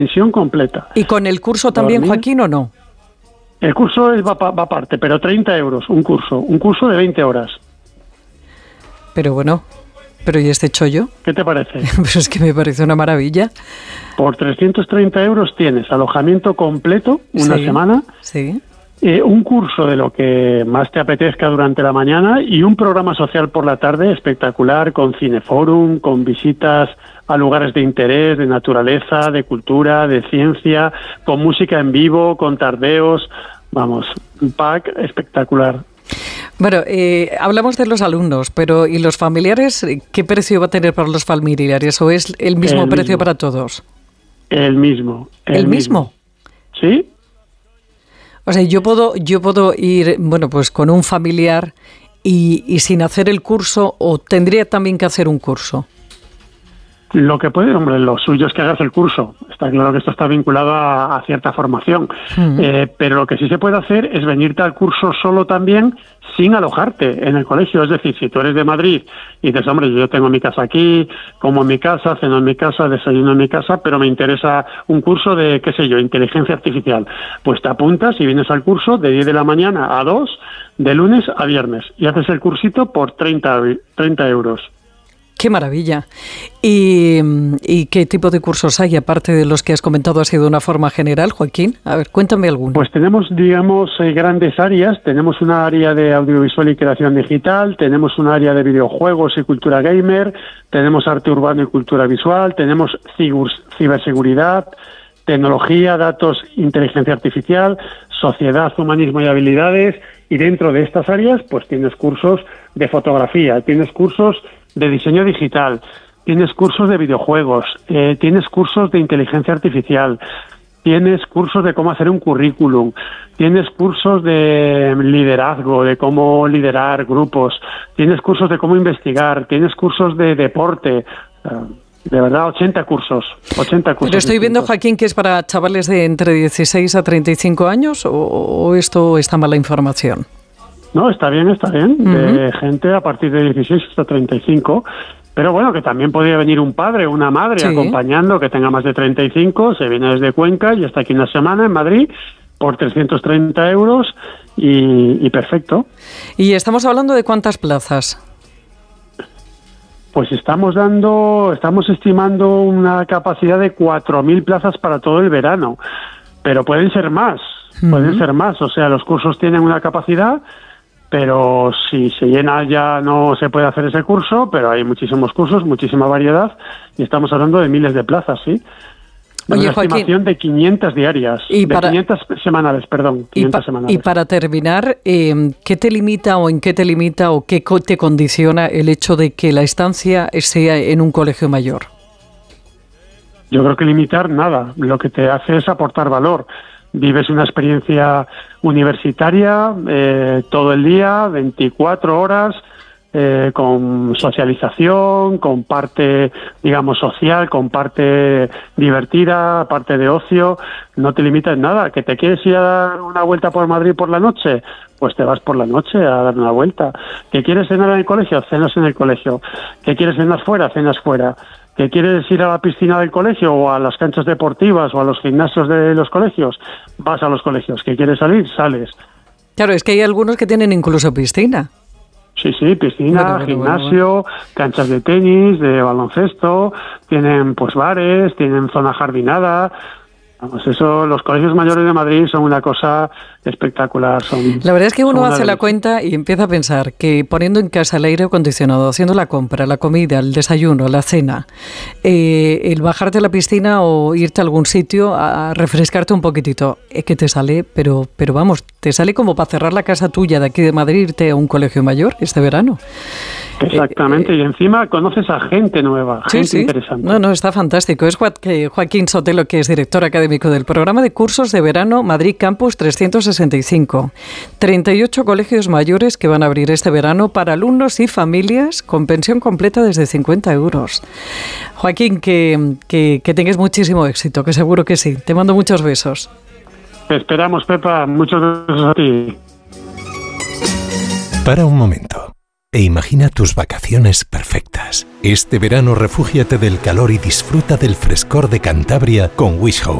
pensión completa. ¿Y con el curso también, Joaquín, o no? El curso va aparte, pero 30 euros un curso de 20 horas. Pero bueno, ¿y este chollo? ¿Qué te parece? Pues es que me parece una maravilla. Por 330 euros tienes alojamiento completo, una semana, un curso de lo que más te apetezca durante la mañana y un programa social por la tarde espectacular con cineforum, con visitas a lugares de interés, de naturaleza, de cultura, de ciencia, con música en vivo, con tardeos, vamos, un pack espectacular. Bueno, hablamos de los alumnos, pero ¿y los familiares? ¿Qué precio va a tener para los familiares o es el mismo precio para todos? El mismo. ¿El mismo? Sí. O sea, yo puedo ir, bueno, pues con un familiar y sin hacer el curso, o tendría también que hacer un curso. Lo que puede, hombre, lo suyo es que hagas el curso. Está claro que esto está vinculado a cierta formación. Pero lo que sí se puede hacer es venirte al curso solo también sin alojarte en el colegio. Es decir, si tú eres de Madrid y dices, hombre, yo tengo mi casa aquí, como en mi casa, ceno en mi casa, desayuno en mi casa, pero me interesa un curso de, qué sé yo, inteligencia artificial, pues te apuntas y vienes al curso de 10 de la mañana a 2, de lunes a viernes, y haces el cursito por 30 euros. ¡Qué maravilla! ¿Y qué tipo de cursos hay, aparte de los que has comentado así de una forma general, Joaquín? A ver, cuéntame alguno. Pues tenemos, digamos, grandes áreas. Tenemos una área de audiovisual y creación digital, tenemos un área de videojuegos y cultura gamer, tenemos arte urbano y cultura visual, tenemos ciberseguridad, tecnología, datos, inteligencia artificial, sociedad, humanismo y habilidades. Y dentro de estas áreas, pues tienes cursos de fotografía, tienes cursos de diseño digital, tienes cursos de videojuegos, tienes cursos de inteligencia artificial, tienes cursos de cómo hacer un currículum, tienes cursos de liderazgo, de cómo liderar grupos, tienes cursos de cómo investigar, tienes cursos de deporte. De verdad, 80 cursos. Pero estoy viendo, Joaquín, que es para chavales de entre 16 a 35 años, ¿o esto está mala información? No, está bien. De gente a partir de 16 hasta 35. Pero bueno, que también podría venir un padre o una madre acompañando, que tenga más de 35, se viene desde Cuenca y está aquí una semana en Madrid por 330 euros y perfecto. ¿Y estamos hablando de cuántas plazas? Pues estamos estimando una capacidad de 4.000 plazas para todo el verano, pero pueden ser más, o sea, los cursos tienen una capacidad, pero si se llena ya no se puede hacer ese curso, pero hay muchísimos cursos, muchísima variedad, y estamos hablando de miles de plazas, ¿sí? Oye, una Joaquín, estimación de 500 diarias, 500 semanales, perdón, 500 semanales. Y para terminar, ¿qué te limita o en qué te limita o qué te condiciona el hecho de que la estancia sea en un colegio mayor? Yo creo que limitar nada, lo que te hace es aportar valor. Vives una experiencia universitaria todo el día, 24 horas, con socialización, con parte, digamos, social, con parte divertida, parte de ocio. No te limitas en nada. ¿Que te quieres ir a dar una vuelta por Madrid por la noche? Pues te vas por la noche a dar una vuelta. ¿Que quieres cenar en el colegio? Cenas en el colegio. ¿Que quieres cenar fuera? Cenas fuera. ¿Que quieres ir a la piscina del colegio o a las canchas deportivas o a los gimnasios de los colegios? Vas a los colegios. ¿Que quieres salir? Sales. Claro, es que hay algunos que tienen incluso piscina. Sí, piscina, gimnasio, canchas de tenis, de baloncesto, tienen pues bares, tienen zona jardinada. Vamos, eso, los colegios mayores de Madrid son una cosa espectacular. La verdad es que uno hace la cuenta y empieza a pensar que poniendo en casa el aire acondicionado, haciendo la compra, la comida, el desayuno, la cena, el bajarte a la piscina o irte a algún sitio a refrescarte un poquitito, es que te sale, pero vamos, te sale como para cerrar la casa tuya de aquí de Madrid, irte a un colegio mayor este verano. Exactamente, y encima conoces a gente nueva, gente interesante. No, está fantástico. Es Joaquín Sotelo, que es director académico del programa de cursos de verano Madrid Campus 365. 38 colegios mayores que van a abrir este verano para alumnos y familias con pensión completa desde 50 euros. Joaquín, que tengas muchísimo éxito, que seguro que sí. Te mando muchos besos. Te esperamos, Pepa. Muchos besos a ti. Para un momento. e imagina tus vacaciones perfectas. Este verano refúgiate del calor y disfruta del frescor de Cantabria con Wish Home.